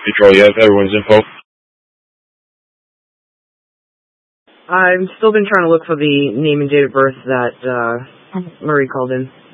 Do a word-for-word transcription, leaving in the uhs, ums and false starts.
Control, you have everyone's info? I've still been trying to look for the name and date of birth that uh, Marie called in.